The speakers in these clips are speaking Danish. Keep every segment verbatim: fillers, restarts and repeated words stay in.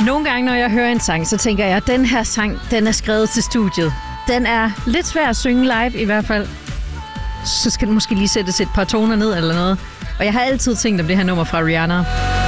Nogle gange, når jeg hører en sang, så tænker jeg, at den her sang, den er skrevet til studiet. Den er lidt svær at synge live i hvert fald. Så skal den måske lige sættes et par toner ned eller noget. Og jeg har altid tænkt om det her nummer fra Rihanna.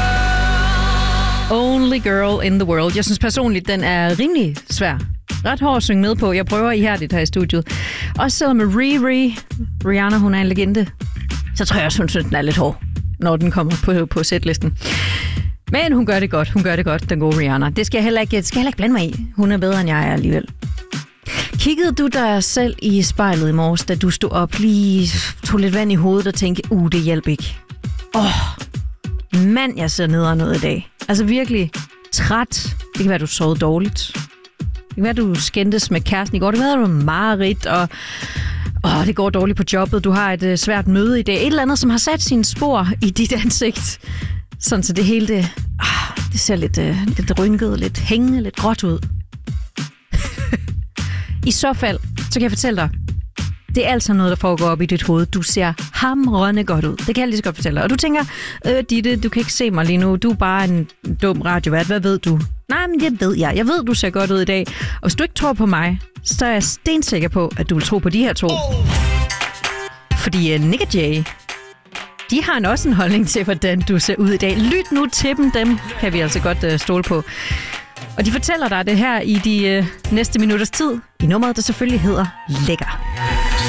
Only Girl in the World. Jeg synes personligt, den er rimelig svær. Ret hård at synge med på. Jeg prøver ihærdigt her i studiet. Også selvom med Riri, Rihanna, hun er en legende, så tror jeg også, hun synes, den er lidt hård, når den kommer på, på setlisten. Men hun gør det godt. Hun gør det godt, den gode Rihanna. Det skal jeg heller ikke, det skal jeg heller ikke blande mig i. Hun er bedre, end jeg er alligevel. Kiggede du dig selv i spejlet i morges, da du stod op, lige tog lidt vand i hovedet og tænkte, uh, det hjælper ikke. Åh, oh, mand, jeg ser nedad noget i dag. Altså virkelig træt. Det kan være, du sov dårligt. Det kan være, du skændtes med kæresten i går. Det kan være, du var mareridt, og åh, det går dårligt på jobbet. Du har et uh, svært møde i dag. Et eller andet, som har sat sine spor i dit ansigt. Sådan så det hele, det, ah, det ser lidt, uh, lidt rynket, lidt hængende, lidt gråt ud. I så fald, så kan jeg fortælle dig, det er altså noget, der foregår op i dit hoved. Du ser hamrende godt ud. Det kan jeg lige så godt fortælle dig. Og du tænker, øh, Ditte, du kan ikke se mig lige nu. Du er bare en dum radiovært. Hvad ved du? Nej, men det ved jeg. Jeg ved, du ser godt ud i dag. Og hvis du ikke tror på mig, så er jeg stensikker på, at du vil tro på de her to. Fordi uh, Nick og Jay, de har også en holdning til, hvordan du ser ud i dag. Lyt nu til dem. Dem kan vi altså godt uh, stole på. Og de fortæller dig det her i de uh, næste minutters tid. I nummeret, der selvfølgelig hedder Lækker.